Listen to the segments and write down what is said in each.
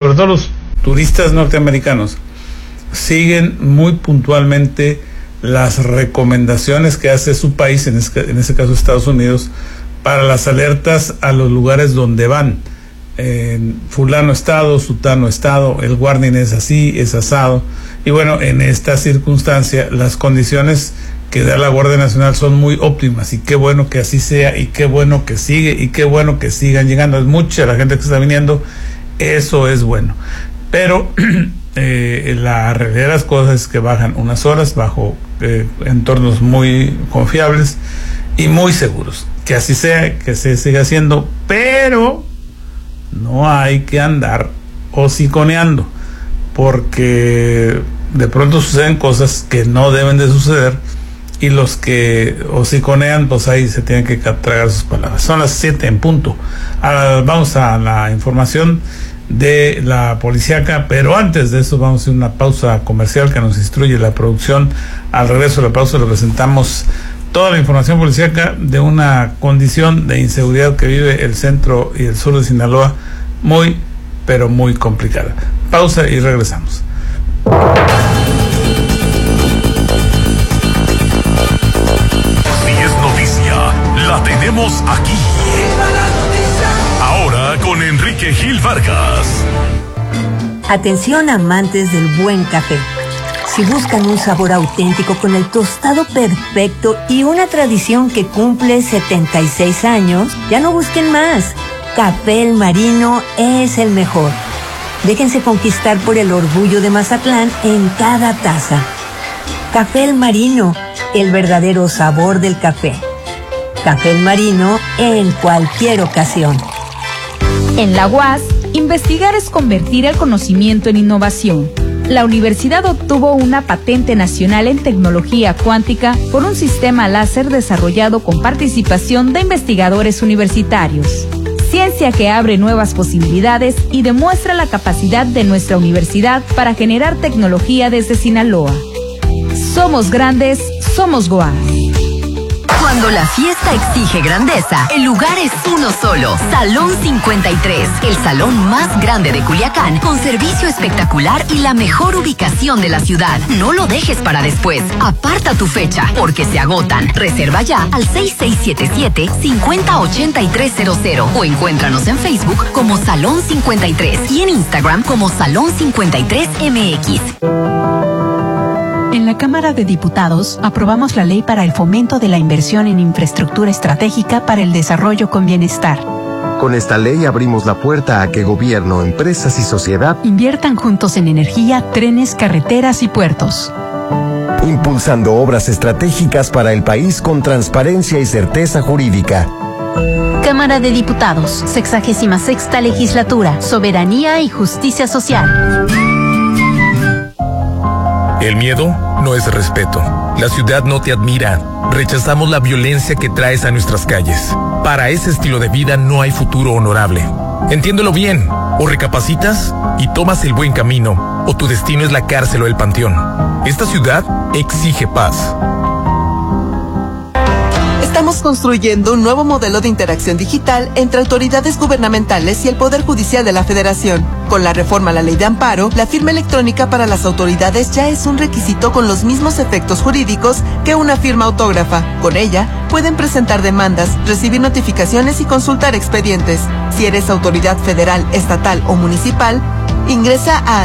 sobre todo los turistas norteamericanos, siguen muy puntualmente las recomendaciones que hace su país, en ese caso Estados Unidos, para las alertas a los lugares donde van. Fulano estado, sutano estado, el warning es así, es asado. Y bueno, en esta circunstancia las condiciones que da la Guardia Nacional son muy óptimas, y qué bueno que así sea, y qué bueno que sigue, y qué bueno que sigan llegando. Es mucha la gente que está viniendo, eso es bueno. Pero la realidad de las cosas es que bajan unas horas bajo entornos muy confiables y muy seguros. Que así sea, que se siga haciendo, pero no hay que andar hociconeando, porque de pronto suceden cosas que no deben de suceder, y los que hociconean, pues ahí se tienen que tragar sus palabras. Son las 7 en punto. Ahora vamos a la información de la policíaca, pero antes de eso vamos a hacer una pausa comercial que nos instruye la producción. Al regreso de la pausa le presentamos toda la información policíaca de una condición de inseguridad que vive el centro y el sur de Sinaloa, muy, pero muy complicada. Pausa y regresamos. Si es noticia, la tenemos aquí. Ahora con Enrique Gil Vargas. Atención, amantes del buen café. Si buscan un sabor auténtico con el tostado perfecto y una tradición que cumple 76 años, ya no busquen más. Café El Marino es el mejor. Déjense conquistar por el orgullo de Mazatlán en cada taza. Café El Marino, el verdadero sabor del café. Café El Marino en cualquier ocasión. En la UAS, investigar es convertir el conocimiento en innovación. La universidad obtuvo una patente nacional en tecnología cuántica por un sistema láser desarrollado con participación de investigadores universitarios. Ciencia que abre nuevas posibilidades y demuestra la capacidad de nuestra universidad para generar tecnología desde Sinaloa. Somos grandes, somos UAS. Cuando la fiesta exige grandeza, el lugar es uno solo. Salón 53, el salón más grande de Culiacán, con servicio espectacular y la mejor ubicación de la ciudad. No lo dejes para después. Aparta tu fecha, porque se agotan. Reserva ya al 6677-508300 o encuéntranos en Facebook como Salón 53 y en Instagram como Salón 53MX. En la Cámara de Diputados aprobamos la ley para el fomento de la inversión en infraestructura estratégica para el desarrollo con bienestar. Con esta ley abrimos la puerta a que gobierno, empresas y sociedad inviertan juntos en energía, trenes, carreteras y puertos. Impulsando obras estratégicas para el país con transparencia y certeza jurídica. Cámara de Diputados, 66ª Legislatura, Soberanía y Justicia Social. El miedo no es respeto. La ciudad no te admira. Rechazamos la violencia que traes a nuestras calles. Para ese estilo de vida no hay futuro honorable. Entiéndelo bien. O recapacitas y tomas el buen camino, o tu destino es la cárcel o el panteón. Esta ciudad exige paz. Estamos construyendo un nuevo modelo de interacción digital entre autoridades gubernamentales y el Poder Judicial de la Federación. Con la reforma a la Ley de Amparo, la firma electrónica para las autoridades ya es un requisito con los mismos efectos jurídicos que una firma autógrafa. Con ella, pueden presentar demandas, recibir notificaciones y consultar expedientes. Si eres autoridad federal, estatal o municipal, ingresa a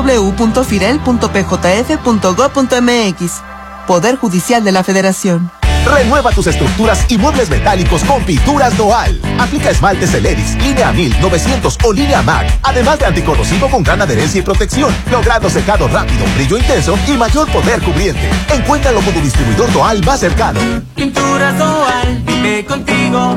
www.firel.pjf.gov.mx. Poder Judicial de la Federación. Renueva tus estructuras y muebles metálicos con Pinturas Noal. Aplica esmaltes Celeris, línea 1000, 900 o línea MAC, además de anticorrosivo con gran adherencia y protección, logrando secado rápido, brillo intenso y mayor poder cubriente. Encuéntralo con tu distribuidor Noal más cercano. Pinturas Noal, vive contigo.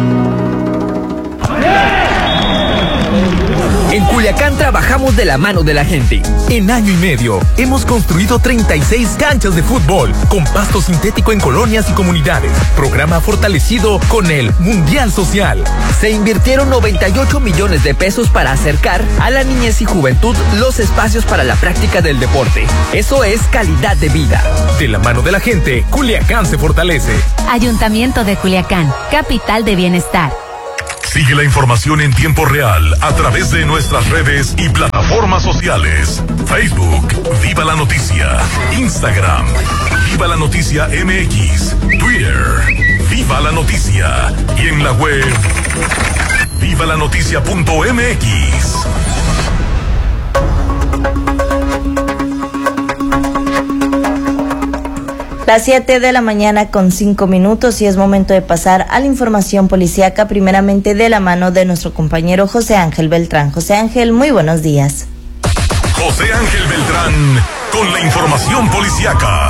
En Culiacán trabajamos de la mano de la gente. En año y medio hemos construido 36 canchas de fútbol con pasto sintético en colonias y comunidades. Programa fortalecido con el Mundial Social. Se invirtieron 98 millones de pesos para acercar a la niñez y juventud los espacios para la práctica del deporte. Eso es calidad de vida. De la mano de la gente, Culiacán se fortalece. Ayuntamiento de Culiacán, capital de bienestar. Sigue la información en tiempo real a través de nuestras redes y plataformas sociales. Facebook, Viva la Noticia. Instagram, Viva la Noticia MX. Twitter, Viva la Noticia. Y en la web, vivalanoticia.mx. Las 7 de la mañana con 5 minutos y es momento de pasar a la información policíaca, primeramente de la mano de nuestro compañero José Ángel Beltrán. José Ángel, muy buenos días. José Ángel Beltrán con la información policíaca.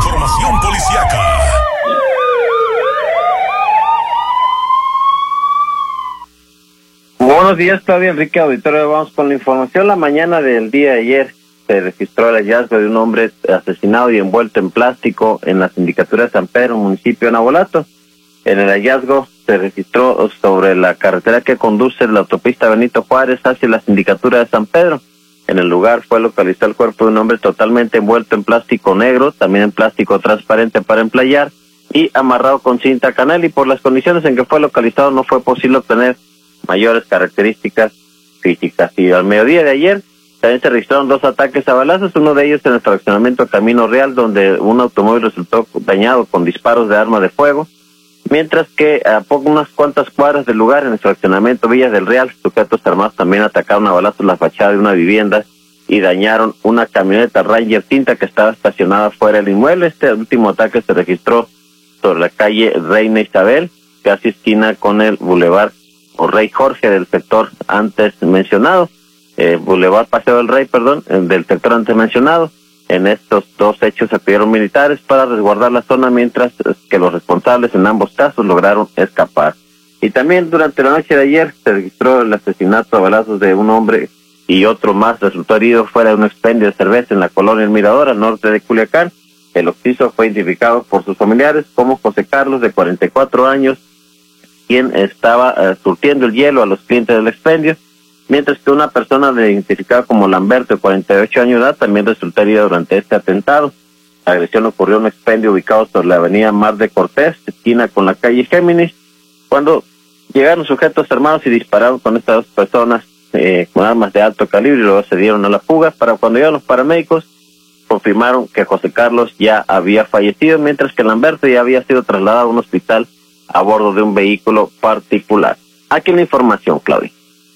Buenos días, Claudia, Enrique, auditorio. Vamos con la información. La mañana del día de ayer se registró el hallazgo de un hombre asesinado y envuelto en plástico en la sindicatura de San Pedro, municipio de Navolato. En el hallazgo se registró sobre la carretera que conduce la autopista Benito Juárez hacia la sindicatura de San Pedro. En el lugar fue localizado el cuerpo de un hombre totalmente envuelto en plástico negro, también en plástico transparente para emplayar y amarrado con cinta canela, y por las condiciones en que fue localizado no fue posible obtener mayores características físicas. Y al mediodía de ayer también se registraron 2 ataques a balazos, uno de ellos en el fraccionamiento Camino Real, donde un automóvil resultó dañado con disparos de arma de fuego, mientras que a unas cuantas cuadras del lugar, en el fraccionamiento Villas del Real, sujetos armados también atacaron a balazos la fachada de una vivienda y dañaron una camioneta Ranger tinta que estaba estacionada fuera del inmueble. Este último ataque se registró sobre la calle Reina Isabel, casi esquina con el Boulevard o Rey Jorge del sector antes mencionado. Boulevard Paseo del Rey, del sector antes mencionado. En estos 2 hechos acudieron militares para resguardar la zona, mientras que los responsables en ambos casos lograron escapar. Y también durante la noche de ayer se registró el asesinato a balazos de un hombre y otro más resultó herido fuera de un expendio de cerveza en la colonia El Mirador, al norte de Culiacán. El occiso fue identificado por sus familiares como José Carlos, de 44 años, quien estaba surtiendo el hielo a los clientes del expendio, mientras que una persona identificada como Lamberto, de 48 años de edad, también resultó herida durante este atentado. La agresión ocurrió en un expendio ubicado sobre la avenida Mar de Cortés, esquina con la calle Géminis, cuando llegaron sujetos armados y dispararon con estas 2 personas con armas de alto calibre, y luego se dieron a la fuga. Para cuando llegaron los paramédicos, confirmaron que José Carlos ya había fallecido, mientras que Lamberto ya había sido trasladado a un hospital a bordo de un vehículo particular. Aquí la información, Claudia.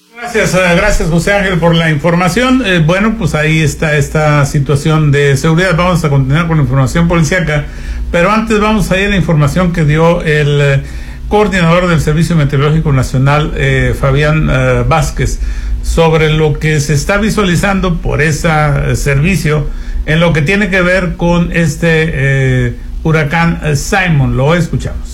Gracias José Ángel por la información. Bueno, pues ahí está esta situación de seguridad. Vamos a continuar con la información policíaca, pero antes vamos a ir a la información que dio el coordinador del Servicio Meteorológico Nacional, Fabián Vázquez, sobre lo que se está visualizando por ese servicio en lo que tiene que ver con este huracán Simon. Lo escuchamos.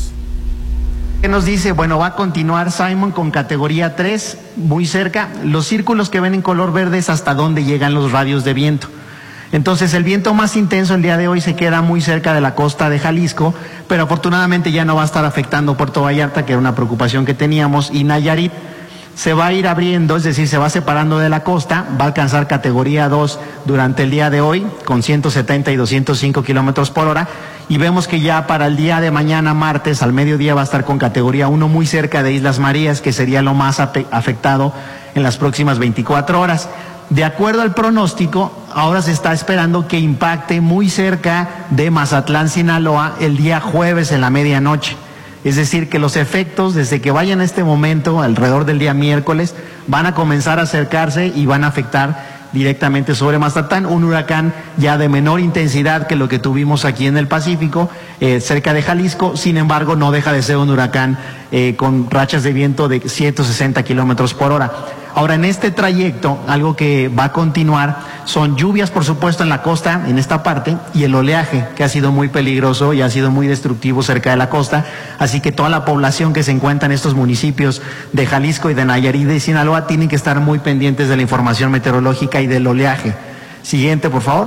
¿Qué nos dice? Bueno, va a continuar Simon con categoría 3, muy cerca. Los círculos que ven en color verde es hasta donde llegan los radios de viento. Entonces el viento más intenso el día de hoy se queda muy cerca de la costa de Jalisco, pero afortunadamente ya no va a estar afectando Puerto Vallarta, que era una preocupación que teníamos, y Nayarit. Se va a ir abriendo, es decir, se va separando de la costa, va a alcanzar categoría 2 durante el día de hoy, con 170 y 205 kilómetros por hora, y vemos que ya para el día de mañana, martes, al mediodía, va a estar con categoría 1 muy cerca de Islas Marías, que sería lo más afectado en las próximas 24 horas. De acuerdo al pronóstico, ahora se está esperando que impacte muy cerca de Mazatlán, Sinaloa, el día jueves en la medianoche. Es decir, que los efectos, desde que vayan a este momento, alrededor del día miércoles, van a comenzar a acercarse y van a afectar directamente sobre Mazatlán, un huracán ya de menor intensidad que lo que tuvimos aquí en el Pacífico, cerca de Jalisco. Sin embargo, no deja de ser un huracán con rachas de viento de 160 kilómetros por hora. Ahora, en este trayecto, algo que va a continuar son lluvias, por supuesto, en la costa, en esta parte, y el oleaje, que ha sido muy peligroso y ha sido muy destructivo cerca de la costa. Así que toda la población que se encuentra en estos municipios de Jalisco y de Nayarit y Sinaloa tienen que estar muy pendientes de la información meteorológica y del oleaje. Siguiente, por favor.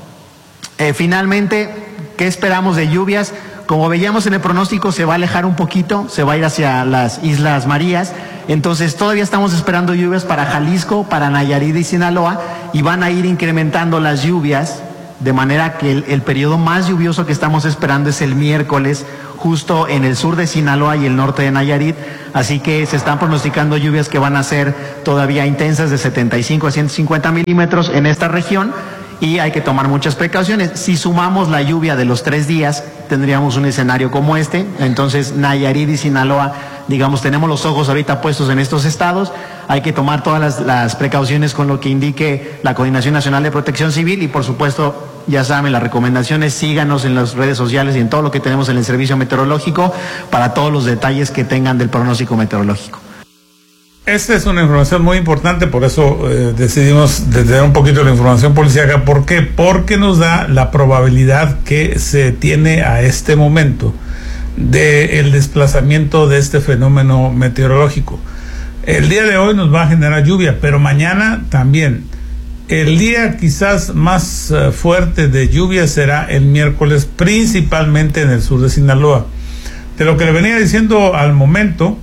Finalmente, ¿qué esperamos de lluvias? Como veíamos en el pronóstico, se va a alejar un poquito, se va a ir hacia las Islas Marías. Entonces todavía estamos esperando lluvias para Jalisco, para Nayarit y Sinaloa, y van a ir incrementando las lluvias, de manera que el periodo más lluvioso que estamos esperando es el miércoles, justo en el sur de Sinaloa y el norte de Nayarit, así que se están pronosticando lluvias que van a ser todavía intensas de 75 a 150 milímetros en esta región y hay que tomar muchas precauciones. Si sumamos la lluvia de los 3 días, tendríamos un escenario como este. Entonces Nayarit y Sinaloa, digamos, tenemos los ojos ahorita puestos en estos estados. Hay que tomar todas las precauciones con lo que indique la Coordinación Nacional de Protección Civil y por supuesto, ya saben, las recomendaciones, síganos en las redes sociales y en todo lo que tenemos en el servicio meteorológico para todos los detalles que tengan del pronóstico meteorológico. Esta es una información muy importante, por eso decidimos detener un poquito la información policíaca. ¿Por qué? Porque nos da la probabilidad que se tiene a este momento del desplazamiento de este fenómeno meteorológico. El día de hoy nos va a generar lluvia, pero mañana también. El día quizás más fuerte de lluvia será el miércoles, principalmente en el sur de Sinaloa. De lo que le venía diciendo al momento,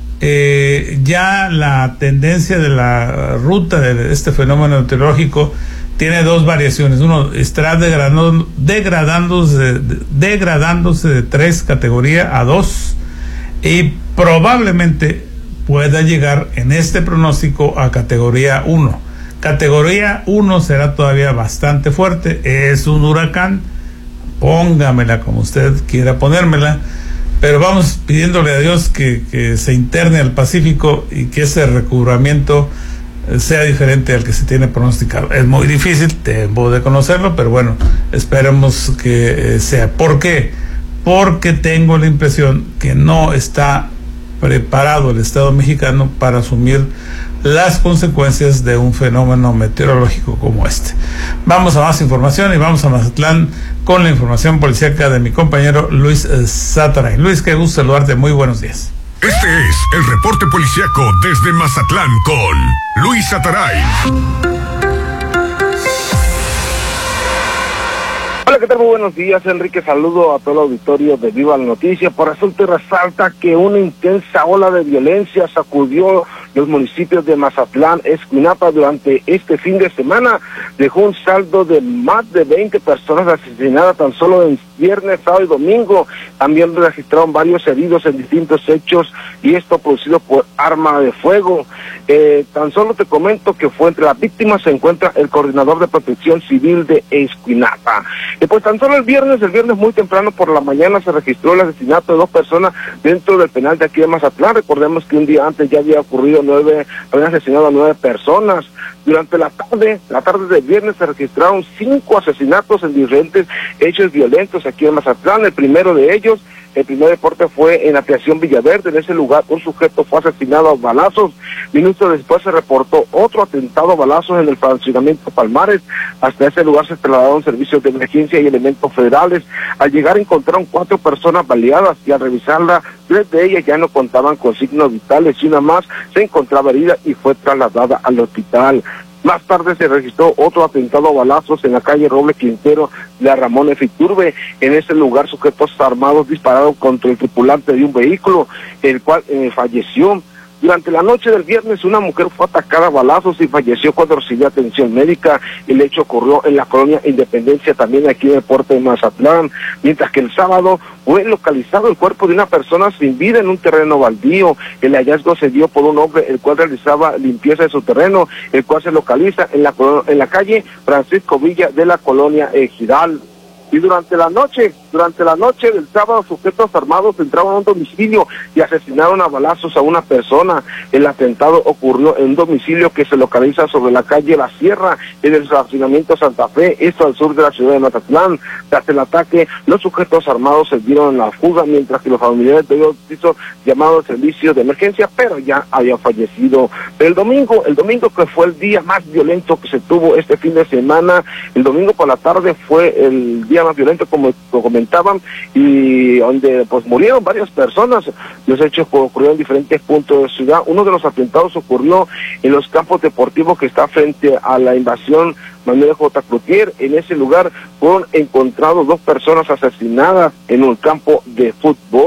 ya la tendencia de la ruta de este fenómeno meteorológico tiene 2 variaciones. Uno, estará degradándose de 3 categoría a 2 y probablemente pueda llegar en este pronóstico a categoría 1. Categoría 1 será todavía bastante fuerte, es un huracán, póngamela como usted quiera ponérmela, pero vamos pidiéndole a Dios que se interne al Pacífico y que ese recubrimiento sea diferente al que se tiene pronosticado. Es muy difícil, debo de conocerlo, pero bueno, esperemos que sea. ¿Por qué? Porque tengo la impresión que no está preparado el Estado mexicano para asumir las consecuencias de un fenómeno meteorológico como este. Vamos a más información y vamos a Mazatlán con la información policíaca de mi compañero Luis Sataray. Luis, qué gusto saludarte, muy buenos días. Este es el reporte policíaco desde Mazatlán con Luis Sataray. Hola, ¿qué tal? Muy buenos días, Enrique. Saludo a todo el auditorio de Viva la Noticia. Por resulta y resalta que una intensa ola de violencia sacudió los municipios de Mazatlán, Escuinapa durante este fin de semana. Dejó un saldo de más de 20 personas asesinadas tan solo en viernes, sábado y domingo. También registraron varios heridos en distintos hechos y esto producido por arma de fuego. Tan solo te comento que fue entre las víctimas se encuentra el coordinador de protección civil de Escuinapa. Pues tan solo el viernes muy temprano por la mañana se registró el asesinato de 2 personas dentro del penal de aquí de Mazatlán. Recordemos que un día antes ya había ocurrido habían asesinado a 9 personas. Durante la tarde del viernes se registraron 5 asesinatos en diferentes hechos violentos aquí en Mazatlán. El primero de ellos, el primer reporte fue en la Aviación Villaverde. En ese lugar un sujeto fue asesinado a balazos. Minutos después se reportó otro atentado a balazos en el fraccionamiento Palmares. Hasta ese lugar se trasladaron servicios de emergencia y elementos federales. Al llegar encontraron 4 personas baleadas y al revisarla, 3 de ellas ya no contaban con signos vitales y una más se encontraba herida y fue trasladada al hospital. Más tarde se registró otro atentado a balazos en la calle Roble Quintero de Ramón F. Iturbe. En ese lugar sujetos armados dispararon contra el tripulante de un vehículo, el cual falleció. Durante la noche del viernes una mujer fue atacada a balazos y falleció cuando recibió atención médica. El hecho ocurrió en la colonia Independencia, también aquí en el puerto de Mazatlán, mientras que el sábado fue localizado el cuerpo de una persona sin vida en un terreno baldío. El hallazgo se dio por un hombre el cual realizaba limpieza de su terreno, el cual se localiza en la calle Francisco Villa de la colonia Ejidal. Y durante la noche del sábado, sujetos armados entraron a un domicilio y asesinaron a balazos a una persona. El atentado ocurrió en un domicilio que se localiza sobre la calle La Sierra, en el fraccionamiento Santa Fe, esto al sur de la ciudad de Mazatlán. Tras el ataque, los sujetos armados se dieron en la fuga, mientras que los familiares de ellos hizo llamado al servicio de emergencia, pero ya había fallecido. El domingo que fue el día más violento que se tuvo este fin de semana, el domingo por la tarde fue el día más violento, como comentaban, y donde pues murieron varias personas. Los hechos ocurrieron en diferentes puntos de la ciudad. Uno de los atentados ocurrió en los campos deportivos que está frente a la invasión Manuel J. Cloutier. En ese lugar fueron encontrados 2 personas asesinadas en un campo de fútbol.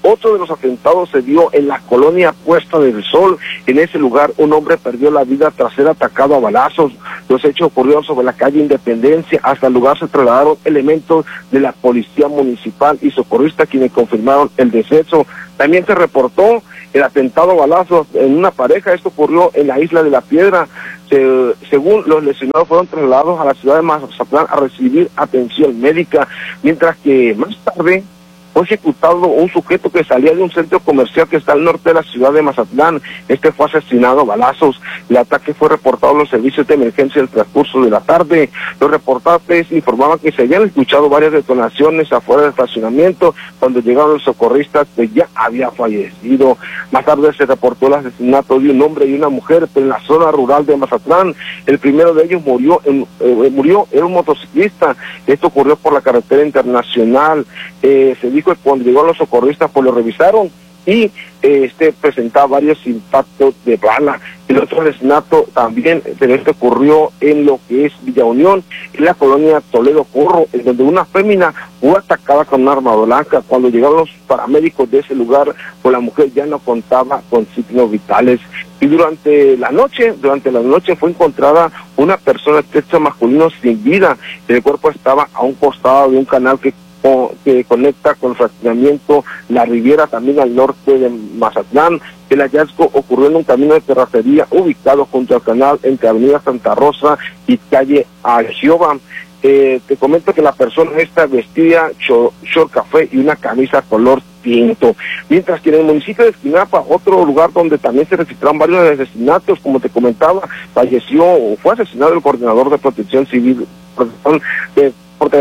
Otro de los atentados se dio en la colonia Puesta del Sol. En ese lugar un hombre perdió la vida tras ser atacado a balazos. Los hechos ocurrieron sobre la calle Independencia. Hasta el lugar se trasladaron elementos de la policía municipal y socorristas quienes confirmaron el deceso. También se reportó el atentado a balazos en una pareja. Esto ocurrió en la isla de La Piedra. Según los lesionados fueron trasladados a la ciudad de Mazatlán a recibir atención médica, mientras que más tarde fue ejecutado un sujeto que salía de un centro comercial que está al norte de la ciudad de Mazatlán. Este fue asesinado a balazos. El ataque fue reportado a los servicios de emergencia en el transcurso de la tarde. Los reportantes informaban que se habían escuchado varias detonaciones afuera del estacionamiento. Cuando llegaron los socorristas, pues ya había fallecido. Más tarde se reportó el asesinato de un hombre y una mujer, pero en la zona rural de Mazatlán. El primero de ellos murió, era un motociclista. Esto ocurrió por la carretera internacional. Se dijo que cuando llegaron los socorristas pues lo revisaron y presentaba varios impactos de bala. El otro asesinato también ocurrió en lo que es Villa Unión, en la colonia Toledo Corro, en donde una fémina fue atacada con un arma blanca. Cuando llegaron los paramédicos de ese lugar, pues la mujer ya no contaba con signos vitales. Y durante la noche fue encontrada una persona de sexo masculino sin vida. El cuerpo estaba a un costado de un canal que conecta con el fraccionamiento La Riviera, también al norte de Mazatlán. El hallazgo ocurrió en un camino de terracería ubicado junto al canal entre Avenida Santa Rosa y calle Agioba. Te comento que la persona esta vestía short café y una camisa color tinto. Mientras que en el municipio de Esquinapa, otro lugar donde también se registraron varios asesinatos, como te comentaba, fue asesinado el coordinador de protección civil de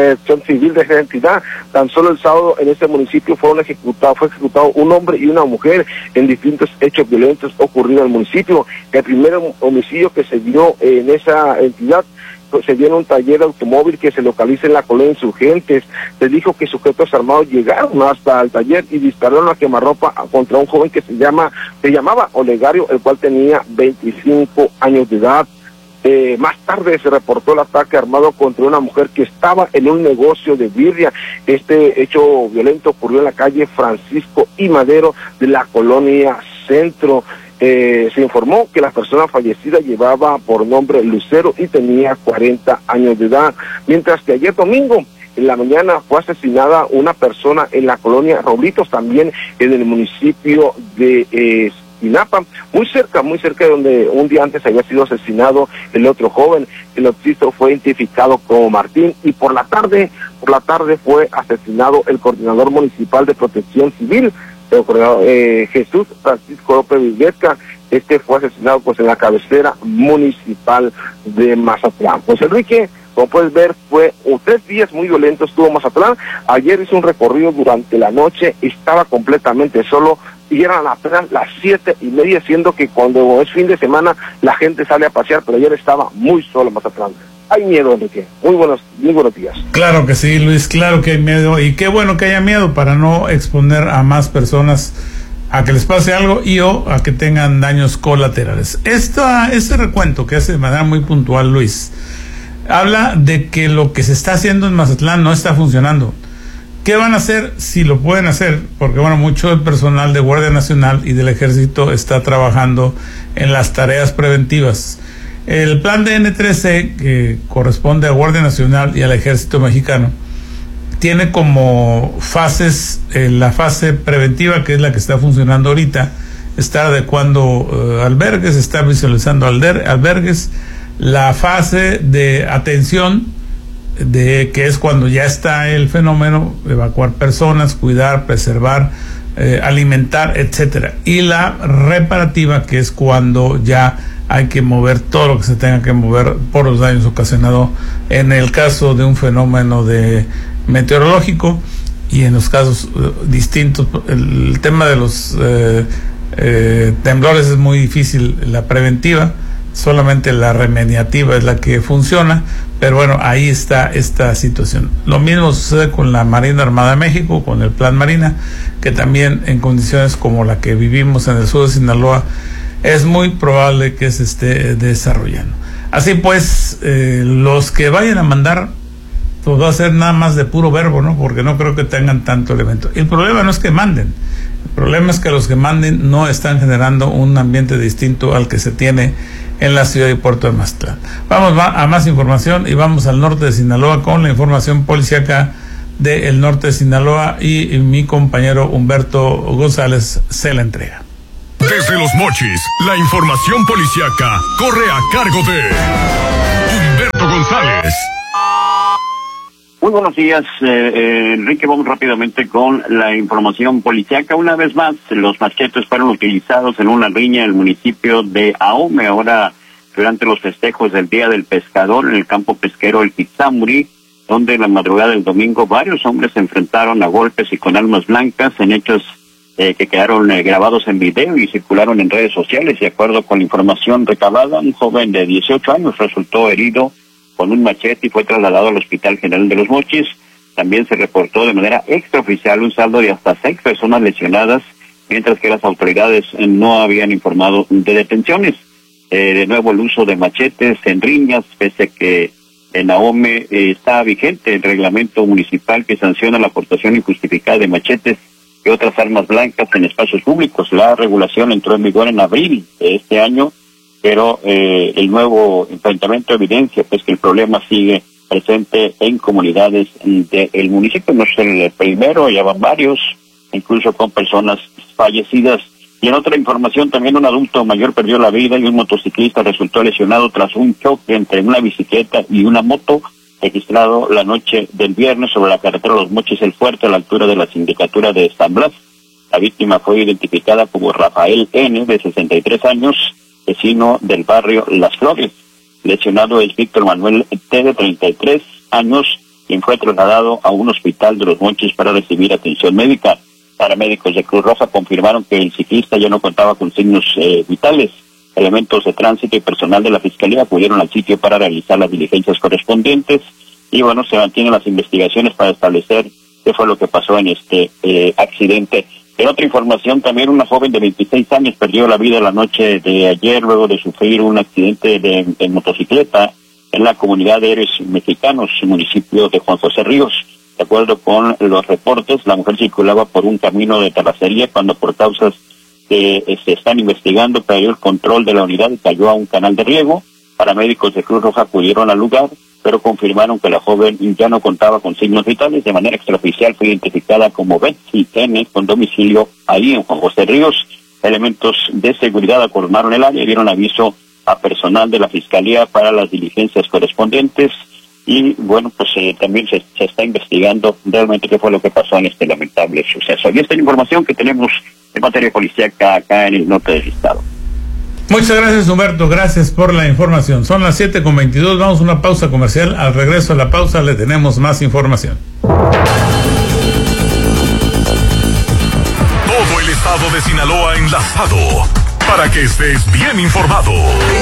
esa entidad. Tan solo el sábado en ese municipio fue ejecutado un hombre y una mujer en distintos hechos violentos ocurridos en el municipio. El primer homicidio que se dio en esa entidad se dio en un taller de automóvil que se localiza en la colonia Insurgentes. Se dijo que sujetos armados llegaron hasta el taller y dispararon a quemarropa contra un joven que se llamaba Olegario, el cual tenía 25 años de edad. Más tarde se reportó el ataque armado contra una mujer que estaba en un negocio de birria. Este hecho violento ocurrió en la calle Francisco y Madero de la colonia Centro. Se informó que la persona fallecida llevaba por nombre Lucero y tenía 40 años de edad, mientras que ayer domingo en la mañana fue asesinada una persona en la colonia Roblitos, también en el municipio de Esquinapa, muy cerca de donde un día antes había sido asesinado el otro joven. El occiso fue identificado como Martín, y por la tarde fue asesinado el coordinador municipal de protección civil, Jesús Francisco López Vizqueta. Este fue asesinado pues en la cabecera municipal de Mazatlán. Pues Enrique, como puedes ver, fue 3 días muy violentos estuvo Mazatlán. Ayer hizo un recorrido durante la noche, estaba completamente solo y eran apenas las 7:30, siendo que cuando es fin de semana la gente sale a pasear, pero ayer estaba muy solo Mazatlán. Hay miedo, Enrique. Muy buenos días. Claro que sí, Luis, claro que hay miedo, y qué bueno que haya miedo para no exponer a más personas a que les pase algo o a que tengan daños colaterales. Este recuento que hace de manera muy puntual Luis habla de que lo que se está haciendo en Mazatlán no está funcionando. ¿Qué van a hacer si lo pueden hacer? Porque bueno, mucho del personal de Guardia Nacional y del Ejército está trabajando en las tareas preventivas. El plan de N3C, que corresponde a Guardia Nacional y al Ejército Mexicano, tiene como fases, la fase preventiva, que es la que está funcionando ahorita, está adecuando albergues, está visualizando albergues, la fase de atención, que es cuando ya está el fenómeno, evacuar personas, cuidar, preservar, alimentar, etcétera, y la reparativa, que es cuando ya hay que mover todo lo que se tenga que mover por los daños ocasionados en el caso de un fenómeno meteorológico, y en los casos distintos. El tema de los temblores es muy difícil, la preventiva, solamente la remediativa es la que funciona, pero bueno, ahí está esta situación. Lo mismo sucede con la Marina Armada de México, con el Plan Marina, que también en condiciones como la que vivimos en el sur de Sinaloa, es muy probable que se esté desarrollando. Así pues, los que vayan a mandar pues va a ser nada más de puro verbo, ¿no? Porque no creo que tengan tanto elemento. El problema no es que manden, el problema es que los que manden no están generando un ambiente distinto al que se tiene en la ciudad y puerto de Mazatlán. Vamos a más información y vamos al norte de Sinaloa con la información policíaca del norte de Sinaloa y mi compañero Humberto González se la entrega. Desde Los Mochis, la información policíaca corre a cargo de Humberto González. Muy buenos días, Enrique. Vamos rápidamente con la información policíaca. Una vez más, los machetes fueron utilizados en una riña en el municipio de Ahome, ahora durante los festejos del Día del Pescador en el campo pesquero El Pizamuri, donde la madrugada del domingo varios hombres se enfrentaron a golpes y con armas blancas en hechos que quedaron grabados en video y circularon en redes sociales. De acuerdo con la información recabada, un joven de 18 años resultó herido con un machete y fue trasladado al Hospital General de Los Mochis. También se reportó de manera extraoficial un saldo de hasta 6 personas lesionadas, mientras que las autoridades no habían informado de detenciones. De nuevo, el uso de machetes en riñas, pese a que en Ahome está vigente el reglamento municipal que sanciona la aportación injustificada de machetes y otras armas blancas en espacios públicos. La regulación entró en vigor en abril de este año, pero el nuevo enfrentamiento evidencia pues que el problema sigue presente en comunidades del municipio. No es el primero, ya van varios, incluso con personas fallecidas. Y en otra información, también un adulto mayor perdió la vida y un motociclista resultó lesionado tras un choque entre una bicicleta y una moto registrado la noche del viernes sobre la carretera Los Mochis El Fuerte, a la altura de la sindicatura de San Blas. La víctima fue identificada como Rafael N., de 63 años, vecino del barrio Las Flores. Lesionado es Víctor Manuel T., de 33 años, quien fue trasladado a un hospital de Los Mochis para recibir atención médica. Paramédicos de Cruz Roja confirmaron que el ciclista ya no contaba con signos vitales. Elementos de tránsito y personal de la Fiscalía acudieron al sitio para realizar las diligencias correspondientes y bueno, se mantienen las investigaciones para establecer qué fue lo que pasó en este accidente. En otra información, también una joven de 26 años perdió la vida la noche de ayer luego de sufrir un accidente de motocicleta en la comunidad de Héroes Mexicanos, municipio de Juan José Ríos. De acuerdo con los reportes, la mujer circulaba por un camino de terracería cuando por causas que se están investigando perdió el control de la unidad y cayó a un canal de riego. Paramédicos de Cruz Roja acudieron al lugar, pero confirmaron que la joven ya no contaba con signos vitales. De manera extraoficial fue identificada como Betsy N., con domicilio ahí en Juan José Ríos. Elementos de seguridad acordonaron el área y dieron aviso a personal de la Fiscalía para las diligencias correspondientes. Y bueno, pues también se está investigando realmente qué fue lo que pasó en este lamentable suceso. Y esta es la información que tenemos en materia policíaca acá en el norte del estado. Muchas gracias, Humberto, gracias por la información. Son las 7:22, vamos a una pausa comercial. Al regreso a la pausa le tenemos más información. Todo el estado de Sinaloa enlazado para que estés bien informado.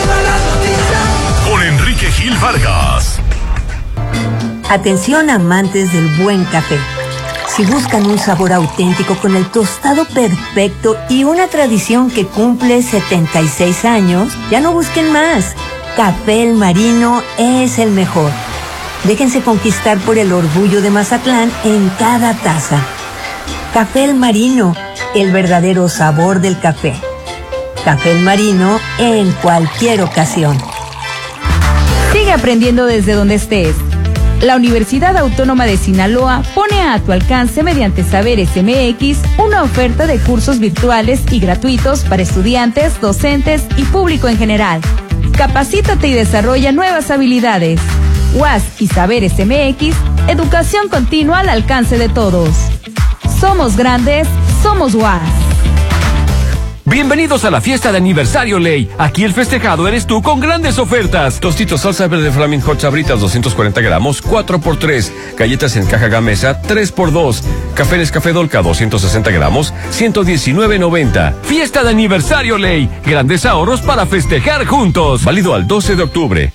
Con Enrique Gil Vargas. Atención, amantes del buen café. Si buscan un sabor auténtico con el tostado perfecto y una tradición que cumple 76 años, ya no busquen más. Café El Marino es el mejor. Déjense conquistar por el orgullo de Mazatlán en cada taza. Café El Marino, el verdadero sabor del café. Café El Marino en cualquier ocasión. Sigue aprendiendo desde donde estés. La Universidad Autónoma de Sinaloa pone a tu alcance mediante Saberes MX una oferta de cursos virtuales y gratuitos para estudiantes, docentes y público en general. Capacítate y desarrolla nuevas habilidades. UAS y Saberes MX, educación continua al alcance de todos. Somos grandes, somos UAS. Bienvenidos a la fiesta de aniversario Ley. Aquí el festejado eres tú con grandes ofertas. Tostitos salsa verde Flaming Hot Sabritas 240 gramos, 4x3. Galletas en caja Gamesa, 3x2. Café Nescafé Dolca 260 gramos, 119.90. Fiesta de aniversario Ley. Grandes ahorros para festejar juntos. Válido al 12 de octubre.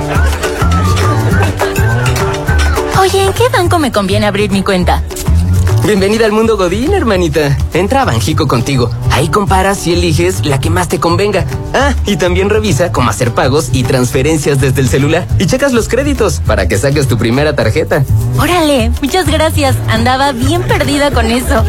Oye, ¿en qué banco me conviene abrir mi cuenta? Bienvenida al mundo Godín, hermanita. Entra a Banjico Contigo. Ahí comparas y eliges la que más te convenga. Ah, y también revisa cómo hacer pagos y transferencias desde el celular. Y checas los créditos para que saques tu primera tarjeta. Órale, muchas gracias. Andaba bien perdida con eso.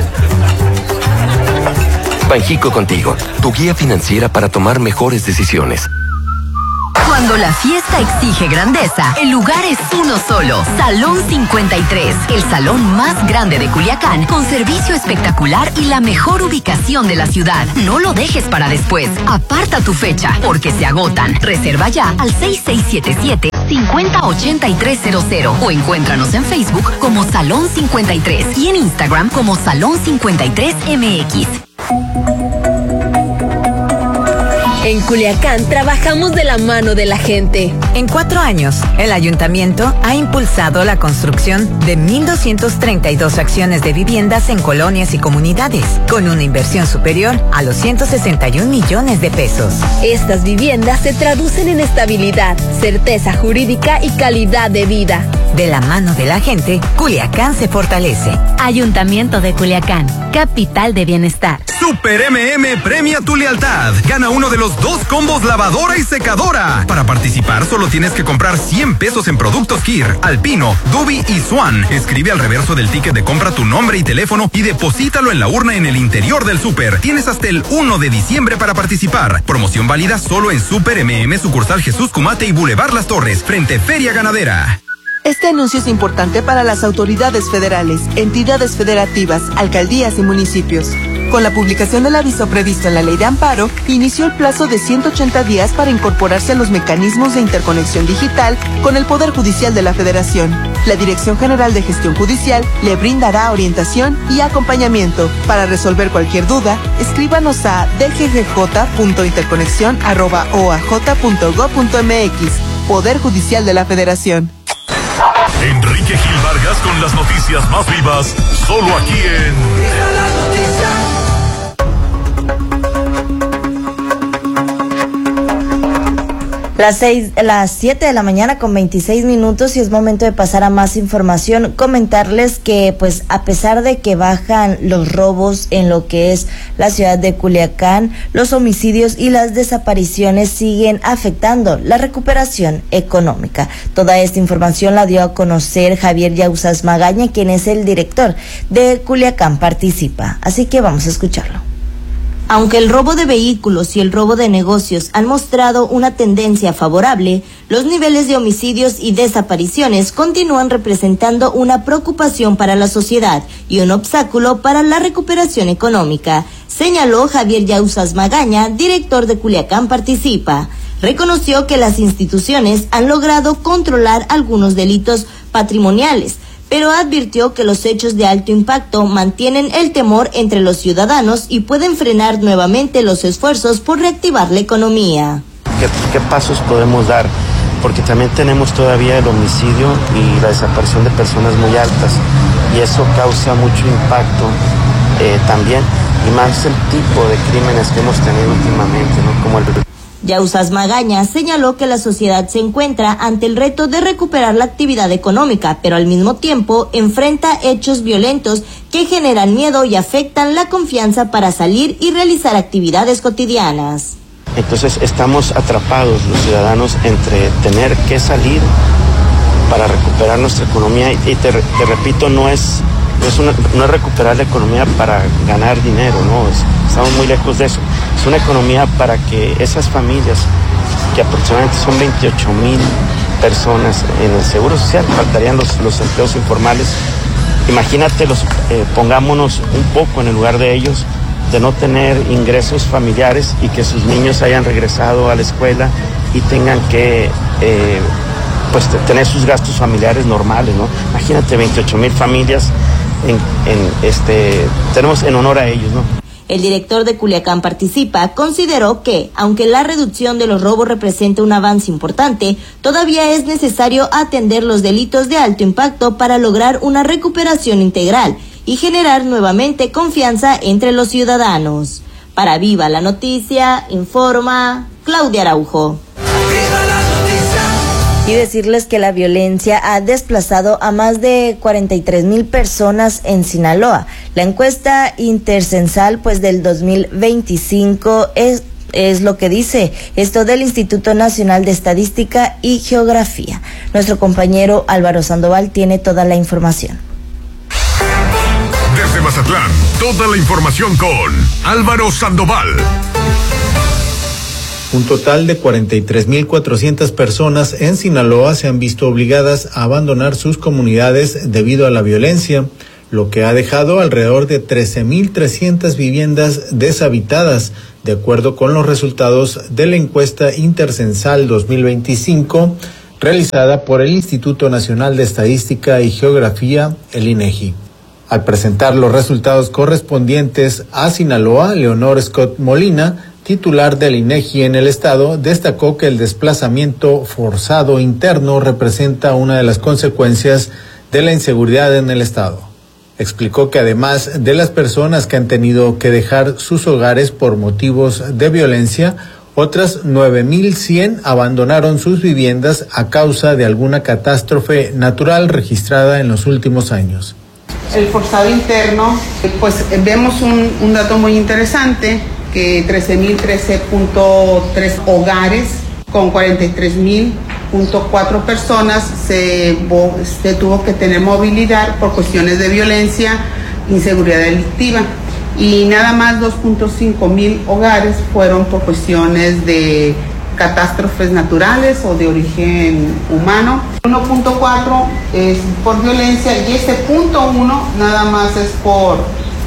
Banjico Contigo, tu guía financiera para tomar mejores decisiones. Cuando la fiesta exige grandeza, el lugar es uno solo. Salón 53, el salón más grande de Culiacán, con servicio espectacular y la mejor ubicación de la ciudad. No lo dejes para después. Aparta tu fecha, porque se agotan. Reserva ya al 6677-508300 o encuéntranos en Facebook como Salón 53 y en Instagram como Salón 53MX. En Culiacán trabajamos de la mano de la gente. En 4 años, el ayuntamiento ha impulsado la construcción de 1,232 acciones de viviendas en colonias y comunidades, con una inversión superior a los 161 millones de pesos. Estas viviendas se traducen en estabilidad, certeza jurídica y calidad de vida. De la mano de la gente, Culiacán se fortalece. Ayuntamiento de Culiacán, capital de bienestar. Super MM premia tu lealtad. Gana uno de los 2 combos lavadora y secadora. Para participar solo tienes que comprar 100 pesos en productos Kir, Alpino, Dubi y Swan. Escribe al reverso del ticket de compra tu nombre y teléfono y deposítalo en la urna en el interior del súper. Tienes hasta el 1 de diciembre para participar. Promoción válida solo en Super MM sucursal Jesús Cumate y Boulevard Las Torres, frente Feria Ganadera. Este anuncio es importante para las autoridades federales, entidades federativas, alcaldías y municipios. Con la publicación del aviso previsto en la Ley de Amparo, inició el plazo de 180 días para incorporarse a los mecanismos de interconexión digital con el Poder Judicial de la Federación. La Dirección General de Gestión Judicial le brindará orientación y acompañamiento. Para resolver cualquier duda, escríbanos a dggj.interconexión@oaj.gov.mx. Poder Judicial de la Federación. Enrique Gil Vargas con las noticias más vivas, solo aquí en Las 7 de la mañana con 26 minutos y es momento de pasar a más información. Comentarles que pues a pesar de que bajan los robos en lo que es la ciudad de Culiacán, los homicidios y las desapariciones siguen afectando la recuperación económica. Toda esta información la dio a conocer Javier Yauzas Magaña, quien es el director de Culiacán Participa. Así que vamos a escucharlo. Aunque el robo de vehículos y el robo de negocios han mostrado una tendencia favorable, los niveles de homicidios y desapariciones continúan representando una preocupación para la sociedad y un obstáculo para la recuperación económica, señaló Javier Yauzas Magaña, director de Culiacán Participa. Reconoció que las instituciones han logrado controlar algunos delitos patrimoniales, pero advirtió que los hechos de alto impacto mantienen el temor entre los ciudadanos y pueden frenar nuevamente los esfuerzos por reactivar la economía. ¿Qué pasos podemos dar? Porque también tenemos todavía el homicidio y la desaparición de personas muy altas, y eso causa mucho impacto también, y más el tipo de crímenes que hemos tenido últimamente, ¿no? Como el... Yauzas Magaña señaló que la sociedad se encuentra ante el reto de recuperar la actividad económica, pero al mismo tiempo enfrenta hechos violentos que generan miedo y afectan la confianza para salir y realizar actividades cotidianas. Entonces estamos atrapados los ciudadanos entre tener que salir para recuperar nuestra economía, y te repito, no es recuperar la economía para ganar dinero, no, estamos muy lejos de eso. Es una economía para que esas familias, que aproximadamente son 28,000 personas en el Seguro Social, faltarían los empleos informales. Imagínate, pongámonos un poco en el lugar de ellos, de no tener ingresos familiares y que sus niños hayan regresado a la escuela y tengan que tener sus gastos familiares normales, ¿no? Imagínate 28,000 familias tenemos en honor a ellos, ¿no? El director de Culiacán Participa consideró que, aunque la reducción de los robos representa un avance importante, todavía es necesario atender los delitos de alto impacto para lograr una recuperación integral y generar nuevamente confianza entre los ciudadanos. Para Viva la Noticia, informa Claudia Araujo. Y decirles que la violencia ha desplazado a más de 43,000 personas en Sinaloa. La encuesta intercensal pues del 2025 es lo que dice esto del Instituto Nacional de Estadística y Geografía. Nuestro compañero Álvaro Sandoval tiene toda la información. Desde Mazatlán, toda la información con Álvaro Sandoval. Un total de 43,400 personas en Sinaloa se han visto obligadas a abandonar sus comunidades debido a la violencia, lo que ha dejado alrededor de 13,300 viviendas deshabitadas, de acuerdo con los resultados de la encuesta intercensal 2025 realizada por el Instituto Nacional de Estadística y Geografía, el INEGI. Al presentar los resultados correspondientes a Sinaloa, Leonor Scott Molina, titular del INEGI en el estado, destacó que el desplazamiento forzado interno representa una de las consecuencias de la inseguridad en el estado. Explicó que además de las personas que han tenido que dejar sus hogares por motivos de violencia, otras 9,100 abandonaron sus viviendas a causa de alguna catástrofe natural registrada en los últimos años. El forzado interno, pues vemos un dato muy interesante, que 13,013.3 hogares con 43,000.4 personas se tuvo que tener movilidad por cuestiones de violencia, inseguridad delictiva, y nada más 2,500 hogares fueron por cuestiones de catástrofes naturales o de origen humano. 1,4 es por violencia y ese 0,1 nada más es por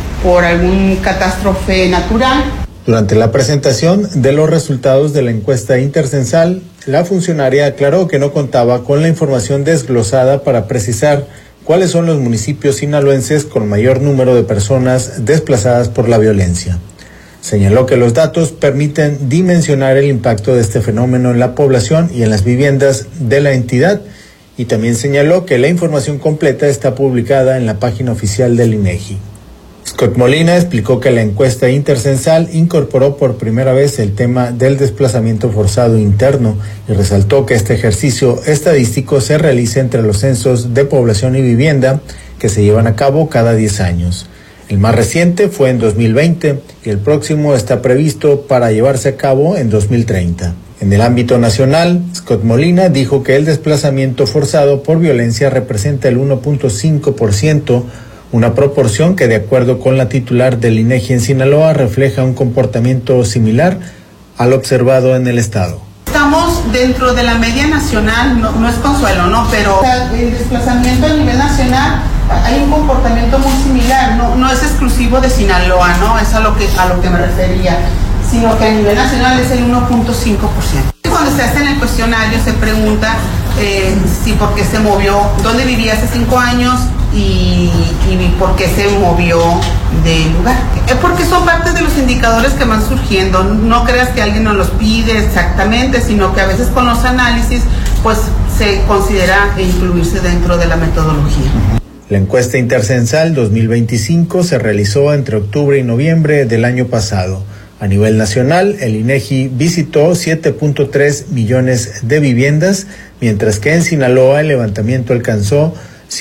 algún catástrofe natural. Durante la presentación de los resultados de la encuesta intercensal, la funcionaria aclaró que no contaba con la información desglosada para precisar cuáles son los municipios sinaloenses con mayor número de personas desplazadas por la violencia. Señaló que los datos permiten dimensionar el impacto de este fenómeno en la población y en las viviendas de la entidad, y también señaló que la información completa está publicada en la página oficial del INEGI. Scott Molina explicó que la encuesta intercensal incorporó por primera vez el tema del desplazamiento forzado interno y resaltó que este ejercicio estadístico se realiza entre los censos de población y vivienda que se llevan a cabo cada 10 años. El más reciente fue en 2020 y el próximo está previsto para llevarse a cabo en 2030. En el ámbito nacional, Scott Molina dijo que el desplazamiento forzado por violencia representa el 1.5%, una proporción que, de acuerdo con la titular del INEGI en Sinaloa, refleja un comportamiento similar al observado en el estado. Estamos dentro de la media nacional, no es consuelo, ¿no? Pero el desplazamiento a nivel nacional hay un comportamiento muy similar, no es exclusivo de Sinaloa, ¿no? Es a lo que me refería, sino que a nivel nacional es el 1.5%. Cuando se hace en el cuestionario se pregunta si por qué se movió, dónde vivía hace 5 años y por qué se movió de lugar. Porque son parte de los indicadores que van surgiendo. No creas que alguien nos los pide exactamente, sino que a veces con los análisis pues se considera incluirse dentro de la metodología. La encuesta intercensal 2025 se realizó entre octubre y noviembre del año pasado. A nivel nacional, el INEGI visitó 7.3 millones de viviendas, mientras que en Sinaloa el levantamiento alcanzó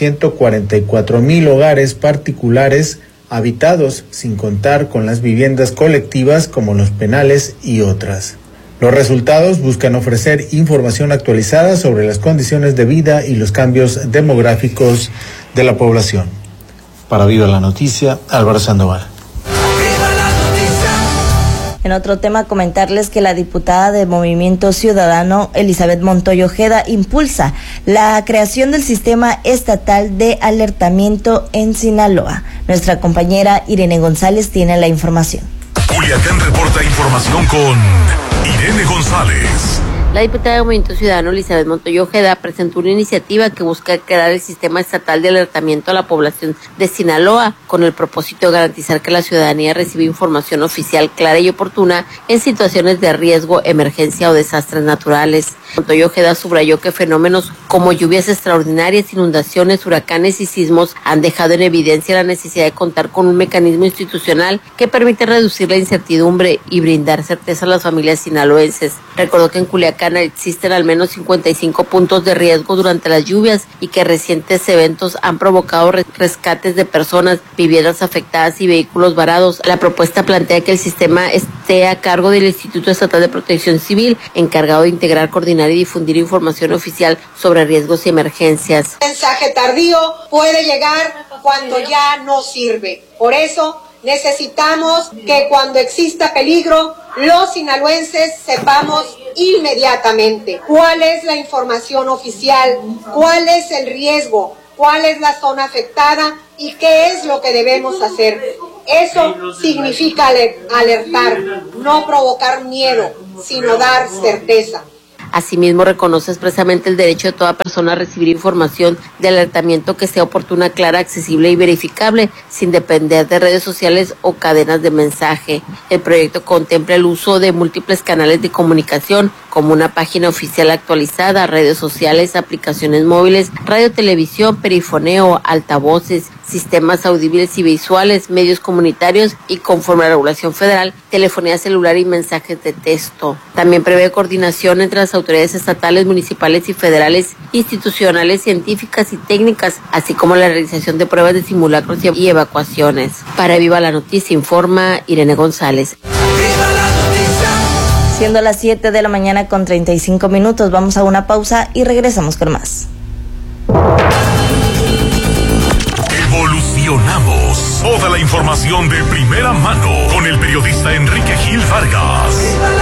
144,000 hogares particulares habitados, sin contar con las viviendas colectivas como los penales y otras. Los resultados buscan ofrecer información actualizada sobre las condiciones de vida y los cambios demográficos de la población. Para Viva la Noticia, Álvaro Sandoval. En otro tema, comentarles que la diputada de Movimiento Ciudadano, Elizabeth Montoya Ojeda, impulsa la creación del sistema estatal de alertamiento en Sinaloa. Nuestra compañera Irene González tiene la información. Culiacán reporta información con Irene González. La diputada de Movimiento Ciudadano, Elizabeth Montoya Ojeda, presentó una iniciativa que busca crear el sistema estatal de alertamiento a la población de Sinaloa, con el propósito de garantizar que la ciudadanía reciba información oficial clara y oportuna en situaciones de riesgo, emergencia o desastres naturales. Montoya Ojeda subrayó que fenómenos como lluvias extraordinarias, inundaciones, huracanes y sismos han dejado en evidencia la necesidad de contar con un mecanismo institucional que permite reducir la incertidumbre y brindar certeza a las familias sinaloenses. Recordó que en Culiacán Culiacán existen al menos 55 puntos de riesgo durante las lluvias y que recientes eventos han provocado rescates de personas, viviendas afectadas y vehículos varados. La propuesta plantea que el sistema esté a cargo del Instituto Estatal de Protección Civil, encargado de integrar, coordinar y difundir información oficial sobre riesgos y emergencias. El mensaje tardío puede llegar cuando ya no sirve. Por eso necesitamos que cuando exista peligro, los sinaloenses sepamos inmediatamente cuál es la información oficial, cuál es el riesgo, cuál es la zona afectada y qué es lo que debemos hacer. Eso significa alertar, no provocar miedo, sino dar certeza. Asimismo, reconoce expresamente el derecho de toda persona a recibir información de alertamiento que sea oportuna, clara, accesible y verificable, sin depender de redes sociales o cadenas de mensaje. El proyecto contempla el uso de múltiples canales de comunicación, como una página oficial actualizada, redes sociales, aplicaciones móviles, radio, televisión, perifoneo, altavoces, sistemas audibles y visuales, medios comunitarios y, conforme a la regulación federal, telefonía celular y mensajes de texto. También prevé coordinación entre las autoridades estatales, municipales y federales, institucionales, científicas y técnicas, así como la realización de pruebas de simulacros y evacuaciones. Para Viva la Noticia informa Irene González. Siendo las 7 de la mañana con 35 minutos, vamos a una pausa y regresamos con más. Evolucionamos. Toda la información de primera mano con el periodista Enrique Gil Vargas.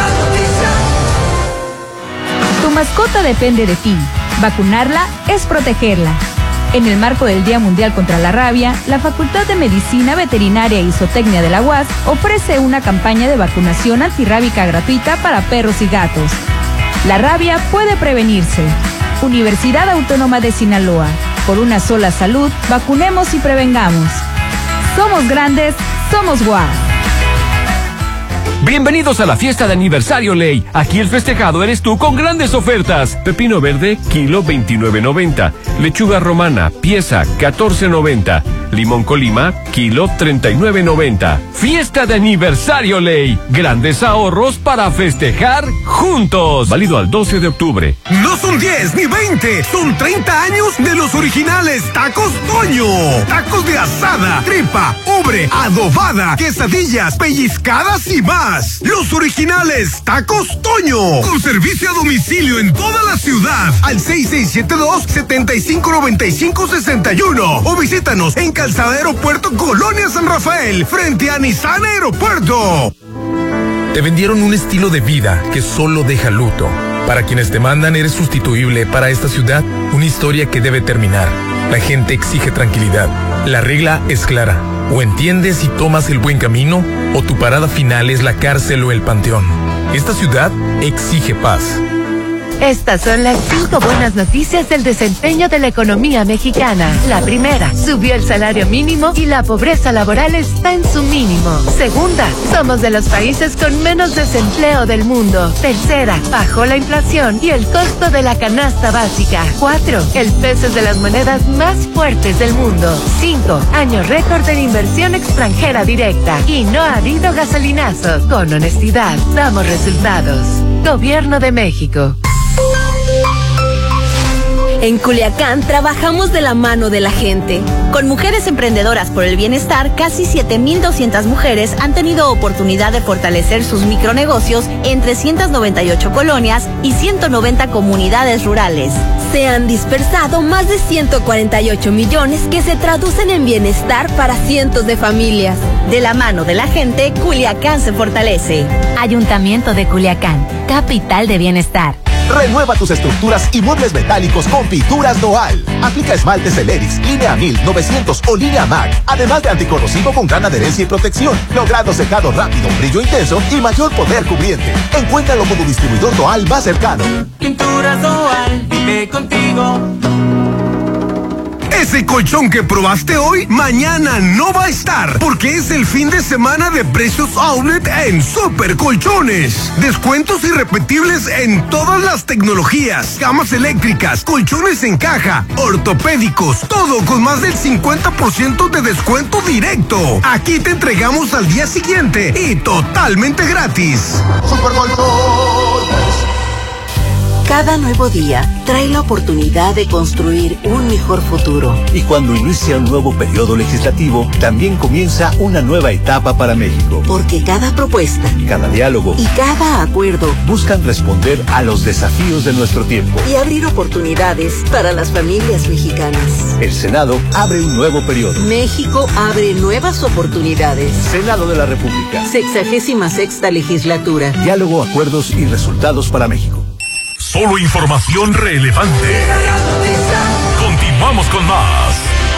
Tu mascota depende de ti. Vacunarla es protegerla. En el marco del Día Mundial contra la Rabia, la Facultad de Medicina Veterinaria y Zootecnia de la UAS ofrece una campaña de vacunación antirrábica gratuita para perros y gatos. La rabia puede prevenirse. Universidad Autónoma de Sinaloa. Por una sola salud, vacunemos y prevengamos. Somos grandes, somos UAS. Bienvenidos a la fiesta de aniversario Ley. Aquí el festejado eres tú con grandes ofertas. Pepino verde, kilo 29.90. Lechuga romana, pieza 14.90. Limón Colima, kilo 39.90. Fiesta de aniversario Ley. Grandes ahorros para festejar juntos. Válido al 12 de octubre. No son 10 ni 20, son 30 años de los originales Tacos Toño. Tacos de asada, tripa, ubre, adobada, quesadillas, pellizcadas y más. Los originales Tacos Toño. Con servicio a domicilio en toda la ciudad. Al 6672-759561. O visítanos en Calzada Aeropuerto, Colonia San Rafael, frente a Nissan Aeropuerto. Te vendieron un estilo de vida que solo deja luto. Para quienes te mandan, eres sustituible. Para esta ciudad, una historia que debe terminar. La gente exige tranquilidad. La regla es clara. O entiendes y tomas el buen camino, o tu parada final es la cárcel o el panteón. Esta ciudad exige paz. Estas son las 5 buenas noticias del desempeño de la economía mexicana. La primera, subió el salario mínimo y la pobreza laboral está en su mínimo. Segunda, somos de los países con menos desempleo del mundo. Tercera, bajó la inflación y el costo de la canasta básica. 4, el peso es de las monedas más fuertes del mundo. 5, año récord de inversión extranjera directa. Y no ha habido gasolinazos. Con honestidad, damos resultados. Gobierno de México. En Culiacán trabajamos de la mano de la gente. Con Mujeres Emprendedoras por el Bienestar, casi 7,200 mujeres han tenido oportunidad de fortalecer sus micronegocios en 398 colonias y 190 comunidades rurales. Se han dispersado más de 148 millones que se traducen en bienestar para cientos de familias. De la mano de la gente, Culiacán se fortalece. Ayuntamiento de Culiacán, capital de bienestar. Renueva tus estructuras y muebles metálicos con Pinturas Noal. Aplica esmaltes Celeris, línea 1000, 900 o línea MAC. Además de anticorrosivo con gran adherencia y protección, logrando secado rápido, brillo intenso y mayor poder cubriente. Encuéntralo como distribuidor Noal más cercano. Pinturas Noal, vive contigo. Ese colchón que probaste hoy, mañana no va a estar, porque es el fin de semana de precios outlet en Super Colchones. Descuentos irrepetibles en todas las tecnologías, camas eléctricas, colchones en caja, ortopédicos, todo con más del 50% de descuento directo. Aquí te entregamos al día siguiente y totalmente gratis. Super Colchones. Cada nuevo día trae la oportunidad de construir un mejor futuro. Y cuando inicia un nuevo periodo legislativo, también comienza una nueva etapa para México. Porque cada propuesta, cada diálogo y cada acuerdo buscan responder a los desafíos de nuestro tiempo y abrir oportunidades para las familias mexicanas. El Senado abre un nuevo periodo. México abre nuevas oportunidades. Senado de la República. 66ª legislatura. Diálogo, acuerdos y resultados para México. Solo información relevante. Continuamos con más.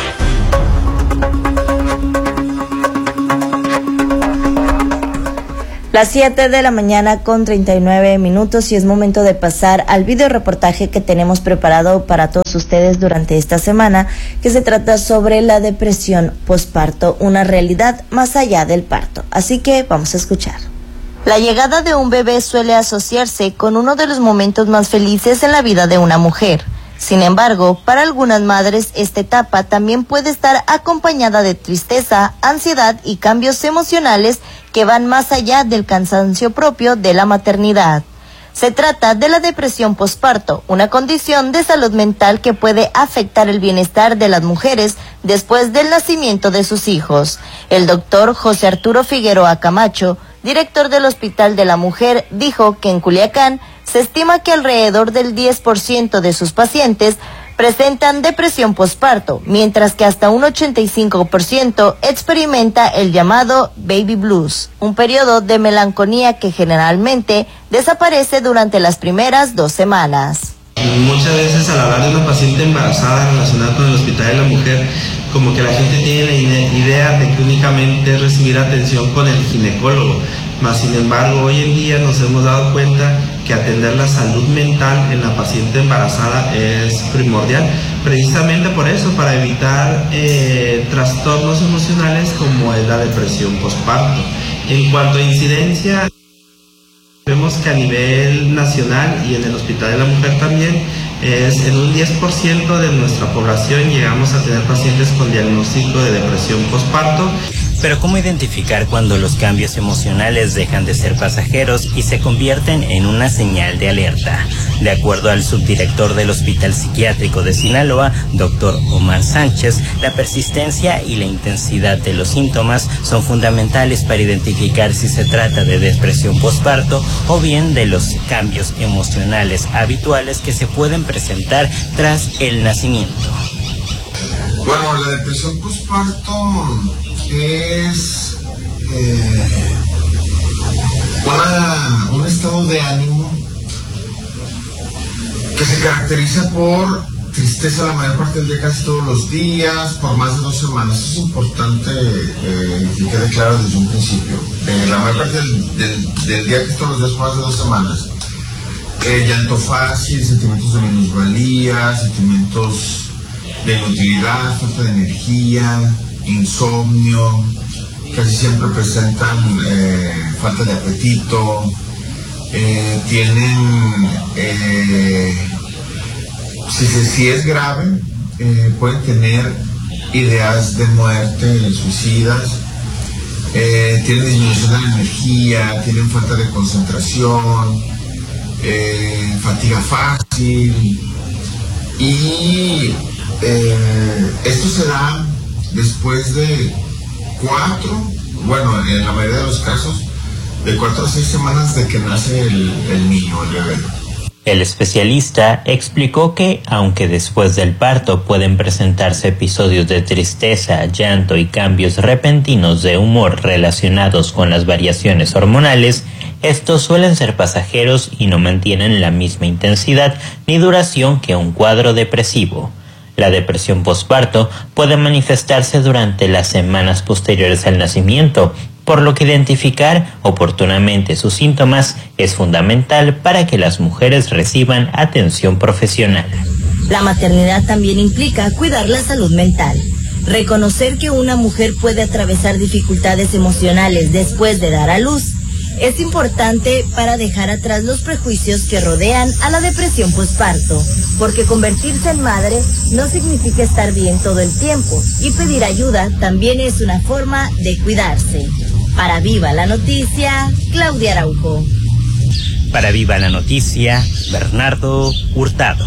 Las 7 de la mañana con 39 minutos y es momento de pasar al video reportaje que tenemos preparado para todos ustedes durante esta semana, que se trata sobre la depresión posparto, una realidad más allá del parto. Así que vamos a escuchar. La llegada de un bebé suele asociarse con uno de los momentos más felices en la vida de una mujer. Sin embargo, para algunas madres esta etapa también puede estar acompañada de tristeza, ansiedad y cambios emocionales que van más allá del cansancio propio de la maternidad. Se trata de la depresión posparto, una condición de salud mental que puede afectar el bienestar de las mujeres después del nacimiento de sus hijos. El doctor José Arturo Figueroa Camacho, director del Hospital de la Mujer, dijo que en Culiacán se estima que alrededor del 10% de sus pacientes presentan depresión posparto, mientras que hasta un 85% experimenta el llamado baby blues, un periodo de melancolía que generalmente desaparece durante las primeras 2 semanas. Muchas veces al hablar de una paciente embarazada relacionada con el Hospital de la Mujer, como que la gente tiene la idea de que únicamente es recibir atención con el ginecólogo, mas sin embargo hoy en día nos hemos dado cuenta que atender la salud mental en la paciente embarazada es primordial, precisamente por eso, para evitar trastornos emocionales como es la depresión posparto. En cuanto a incidencia, vemos que a nivel nacional y en el Hospital de la Mujer también, en un 10% de nuestra población llegamos a tener pacientes con diagnóstico de depresión posparto. Pero ¿cómo identificar cuando los cambios emocionales dejan de ser pasajeros y se convierten en una señal de alerta? De acuerdo al subdirector del Hospital Psiquiátrico de Sinaloa, doctor Omar Sánchez, la persistencia y la intensidad de los síntomas son fundamentales para identificar si se trata de depresión posparto o bien de los cambios emocionales habituales que se pueden presentar tras el nacimiento. Bueno, la depresión posparto es un estado de ánimo que se caracteriza por tristeza la mayor parte del día, casi todos los días, por más de 2 semanas. Es importante que quede claro desde un principio. La mayor parte del día, que todos los días, por más de 2 semanas. Llanto fácil, sentimientos de minusvalía, sentimientos de inutilidad, falta de energía, insomnio, casi siempre presentan falta de apetito, tienen, si es grave, pueden tener ideas de muerte, suicidas, tienen disminución de la energía, tienen falta de concentración, fatiga fácil, y esto se da después de 4, bueno, en la mayoría de los casos, de 4 a 6 semanas de que nace el niño, el bebé. El especialista explicó que, aunque después del parto pueden presentarse episodios de tristeza, llanto y cambios repentinos de humor relacionados con las variaciones hormonales, estos suelen ser pasajeros y no mantienen la misma intensidad ni duración que un cuadro depresivo. La depresión posparto puede manifestarse durante las semanas posteriores al nacimiento, por lo que identificar oportunamente sus síntomas es fundamental para que las mujeres reciban atención profesional. La maternidad también implica cuidar la salud mental. Reconocer que una mujer puede atravesar dificultades emocionales después de dar a luz es importante para dejar atrás los prejuicios que rodean a la depresión posparto, porque convertirse en madre no significa estar bien todo el tiempo, y pedir ayuda también es una forma de cuidarse. Para Viva la Noticia, Claudia Araujo. Para Viva la Noticia, Bernardo Hurtado.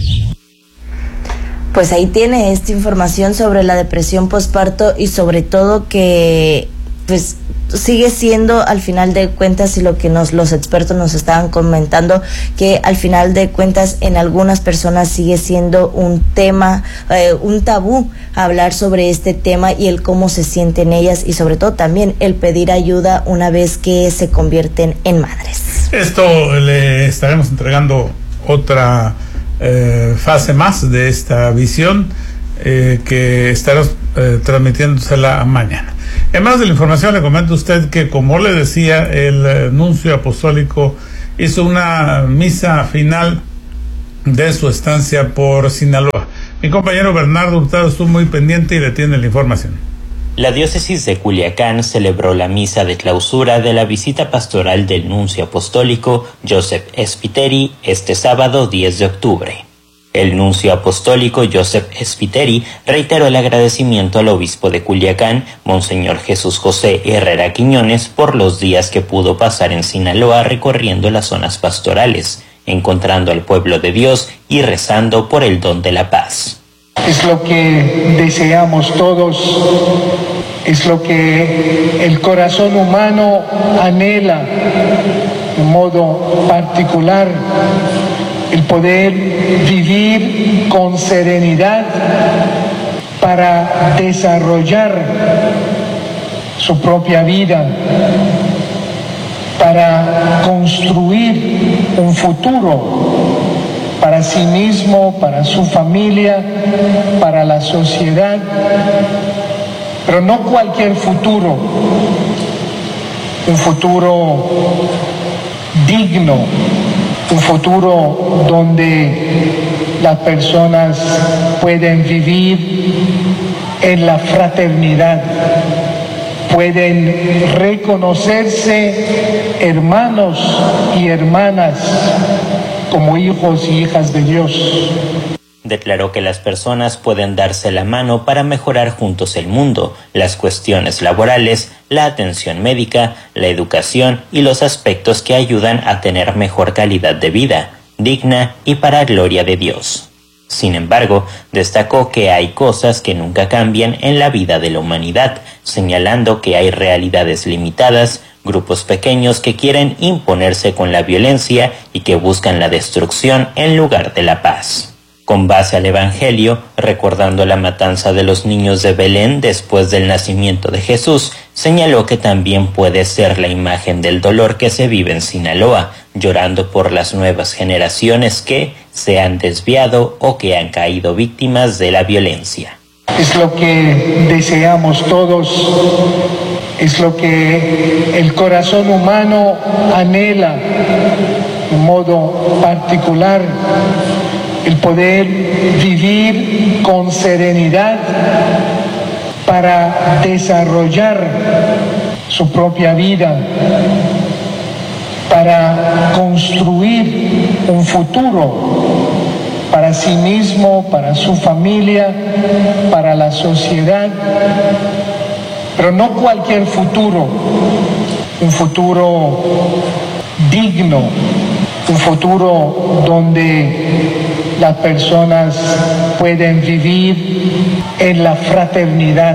Pues ahí tiene esta información sobre la depresión postparto y sobre todo que pues sigue siendo al final de cuentas, y lo que los expertos nos estaban comentando, que al final de cuentas en algunas personas sigue siendo un tema, un tabú hablar sobre este tema y el cómo se sienten ellas, y sobre todo también el pedir ayuda una vez que se convierten en madres. Esto le estaremos entregando otra fase más de esta visión que estaremos transmitiéndosela mañana. En más de la información, le comento a usted que, como le decía, el nuncio apostólico hizo una misa final de su estancia por Sinaloa. Mi compañero Bernardo Hurtado estuvo muy pendiente y le tiene la información. La diócesis de Culiacán celebró la misa de clausura de la visita pastoral del nuncio apostólico Joseph Spiteri este sábado 10 de octubre. El nuncio apostólico Joseph Spiteri reiteró el agradecimiento al obispo de Culiacán, Monseñor Jesús José Herrera Quiñones, por los días que pudo pasar en Sinaloa recorriendo las zonas pastorales, encontrando al pueblo de Dios y rezando por el don de la paz. Es lo que deseamos todos, es lo que el corazón humano anhela de modo particular, el poder vivir con serenidad para desarrollar su propia vida, para construir un futuro para sí mismo, para su familia, para la sociedad, pero no cualquier futuro, un futuro digno, un futuro donde las personas pueden vivir en la fraternidad, pueden reconocerse hermanos y hermanas como hijos y hijas de Dios. Declaró que las personas pueden darse la mano para mejorar juntos el mundo, las cuestiones laborales, la atención médica, la educación y los aspectos que ayudan a tener mejor calidad de vida, digna y para gloria de Dios. Sin embargo, destacó que hay cosas que nunca cambian en la vida de la humanidad, señalando que hay realidades limitadas, grupos pequeños que quieren imponerse con la violencia y que buscan la destrucción en lugar de la paz. Con base al Evangelio, recordando la matanza de los niños de Belén después del nacimiento de Jesús, señaló que también puede ser la imagen del dolor que se vive en Sinaloa, llorando por las nuevas generaciones que se han desviado o que han caído víctimas de la violencia. Es lo que deseamos todos, es lo que el corazón humano anhela de modo particular, el poder vivir con serenidad para desarrollar su propia vida, para construir un futuro para sí mismo, para su familia, para la sociedad, pero no cualquier futuro, un futuro digno, un futuro donde las personas pueden vivir en la fraternidad,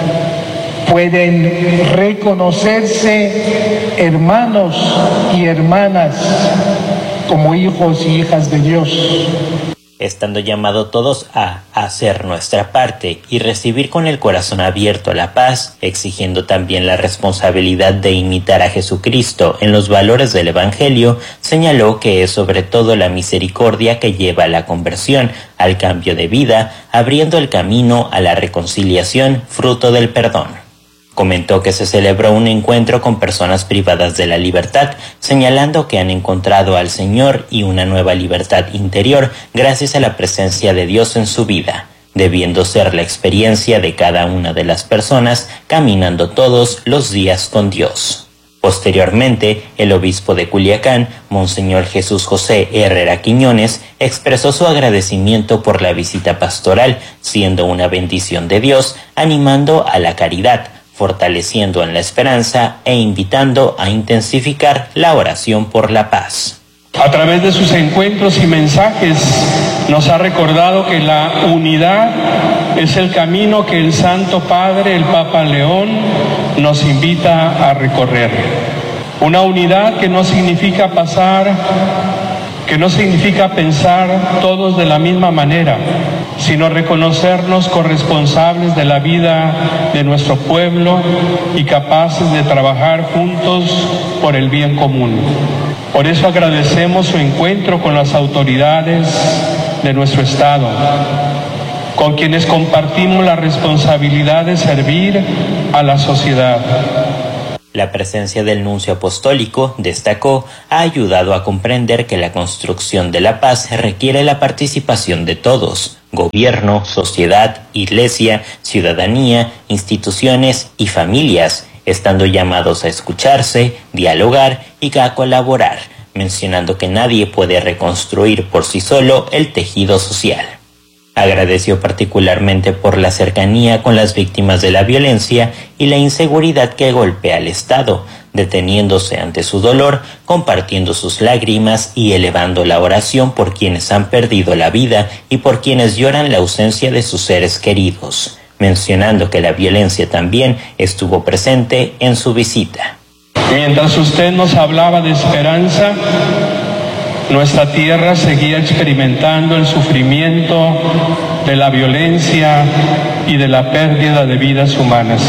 pueden reconocerse hermanos y hermanas como hijos y hijas de Dios. Estando llamados todos a hacer nuestra parte y recibir con el corazón abierto la paz, exigiendo también la responsabilidad de imitar a Jesucristo en los valores del Evangelio, señaló que es sobre todo la misericordia que lleva a la conversión, al cambio de vida, abriendo el camino a la reconciliación, fruto del perdón. Comentó que se celebró un encuentro con personas privadas de la libertad, señalando que han encontrado al Señor y una nueva libertad interior gracias a la presencia de Dios en su vida, debiendo ser la experiencia de cada una de las personas, caminando todos los días con Dios. Posteriormente, el obispo de Culiacán, Monseñor Jesús José Herrera Quiñones, expresó su agradecimiento por la visita pastoral, siendo una bendición de Dios, animando a la caridad, fortaleciendo en la esperanza e invitando a intensificar la oración por la paz. A través de sus encuentros y mensajes nos ha recordado que la unidad es el camino que el Santo Padre, el Papa León, nos invita a recorrer. Una unidad que no significa pensar todos de la misma manera, sino reconocernos corresponsables de la vida de nuestro pueblo y capaces de trabajar juntos por el bien común. Por eso agradecemos su encuentro con las autoridades de nuestro Estado, con quienes compartimos la responsabilidad de servir a la sociedad. La presencia del nuncio apostólico, destacó, ha ayudado a comprender que la construcción de la paz requiere la participación de todos: gobierno, sociedad, iglesia, ciudadanía, instituciones y familias, estando llamados a escucharse, dialogar y a colaborar, mencionando que nadie puede reconstruir por sí solo el tejido social. Agradeció particularmente por la cercanía con las víctimas de la violencia y la inseguridad que golpea al Estado, deteniéndose ante su dolor, compartiendo sus lágrimas y elevando la oración por quienes han perdido la vida y por quienes lloran la ausencia de sus seres queridos, mencionando que la violencia también estuvo presente en su visita. Mientras usted nos hablaba de esperanza, nuestra tierra seguía experimentando el sufrimiento de la violencia y de la pérdida de vidas humanas.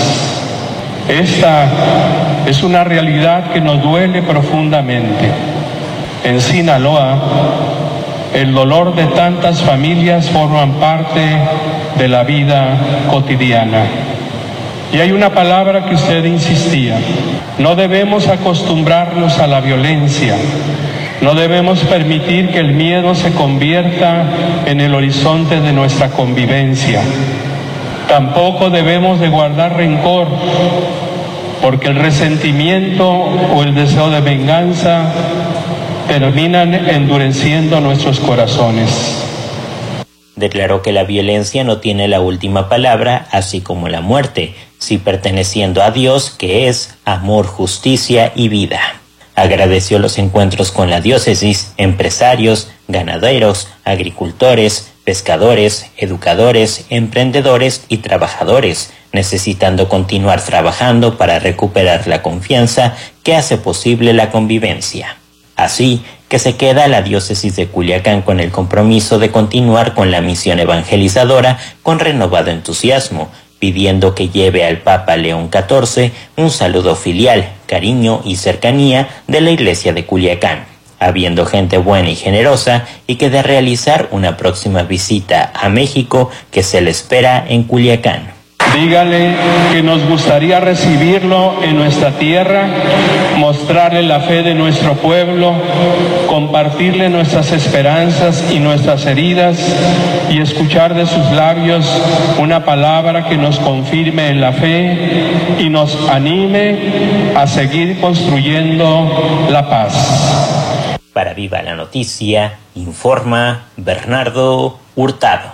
Esta es una realidad que nos duele profundamente. En Sinaloa, el dolor de tantas familias forman parte de la vida cotidiana. Y hay una palabra que usted insistía: no debemos acostumbrarnos a la violencia. No debemos permitir que el miedo se convierta en el horizonte de nuestra convivencia. Tampoco debemos de guardar rencor, porque el resentimiento o el deseo de venganza terminan endureciendo nuestros corazones. Declaró que la violencia no tiene la última palabra, así como la muerte, sí perteneciendo a Dios, que es amor, justicia y vida. Agradeció los encuentros con la diócesis, empresarios, ganaderos, agricultores, pescadores, educadores, emprendedores y trabajadores, necesitando continuar trabajando para recuperar la confianza que hace posible la convivencia. Así que se queda la diócesis de Culiacán con el compromiso de continuar con la misión evangelizadora con renovado entusiasmo, pidiendo que lleve al Papa León XIV un saludo filial, cariño y cercanía de la Iglesia de Culiacán, habiendo gente buena y generosa, y que de realizar una próxima visita a México que se le espera en Culiacán. Dígale que nos gustaría recibirlo en nuestra tierra, mostrarle la fe de nuestro pueblo, compartirle nuestras esperanzas y nuestras heridas y escuchar de sus labios una palabra que nos confirme en la fe y nos anime a seguir construyendo la paz. Para Viva la Noticia, informa Bernardo Hurtado.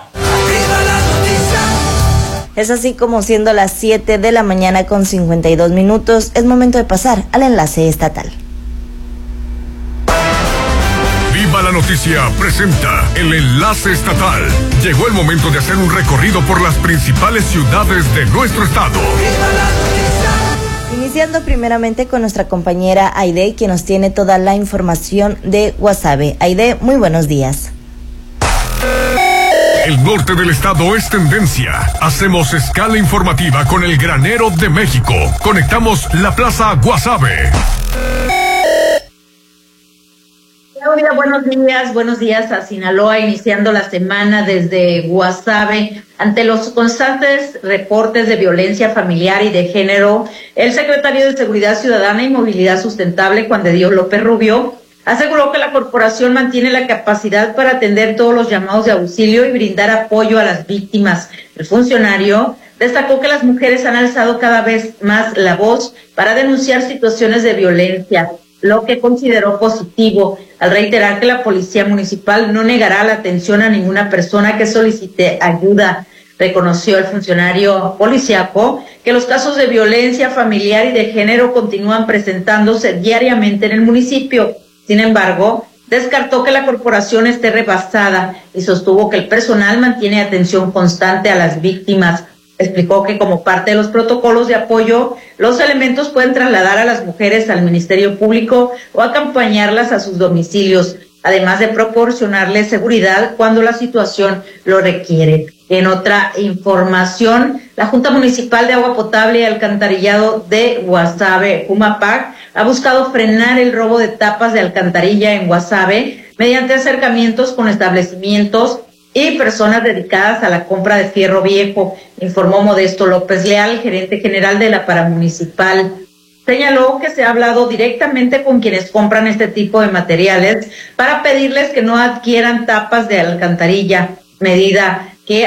Es así como, siendo las 7 de la mañana con 52 minutos, es momento de pasar al enlace estatal. Viva la Noticia presenta el enlace estatal. Llegó el momento de hacer un recorrido por las principales ciudades de nuestro estado. Iniciando primeramente con nuestra compañera Aide, quien nos tiene toda la información de Guasave. Aide, muy buenos días. El norte del estado es tendencia. Hacemos escala informativa con el granero de México. Conectamos la Plaza Guasave. Claudia, buenos días a Sinaloa, iniciando la semana desde Guasave. Ante los constantes reportes de violencia familiar y de género, el secretario de Seguridad Ciudadana y Movilidad Sustentable, Juan de Dios López Rubio, aseguró que la corporación mantiene la capacidad para atender todos los llamados de auxilio y brindar apoyo a las víctimas. El funcionario destacó que las mujeres han alzado cada vez más la voz para denunciar situaciones de violencia, lo que consideró positivo, al reiterar que la Policía Municipal no negará la atención a ninguna persona que solicite ayuda. Reconoció el funcionario policiaco que los casos de violencia familiar y de género continúan presentándose diariamente en el municipio. Sin embargo, descartó que la corporación esté rebasada y sostuvo que el personal mantiene atención constante a las víctimas. Explicó que como parte de los protocolos de apoyo, los elementos pueden trasladar a las mujeres al Ministerio Público o acompañarlas a sus domicilios, además de proporcionarles seguridad cuando la situación lo requiere. En otra información, la Junta Municipal de Agua Potable y Alcantarillado de Guasave, Jumapac, ha buscado frenar el robo de tapas de alcantarilla en Guasave mediante acercamientos con establecimientos y personas dedicadas a la compra de fierro viejo, informó Modesto López Leal, gerente general de la Paramunicipal. Señaló que se ha hablado directamente con quienes compran este tipo de materiales para pedirles que no adquieran tapas de alcantarilla, medida